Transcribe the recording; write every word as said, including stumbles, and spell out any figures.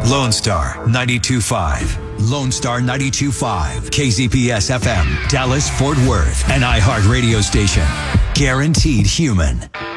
Lone Star ninety-two point five. Lone Star ninety-two point five. K Z P S F M. Dallas, Fort Worth. An iHeart radio station. Guaranteed human.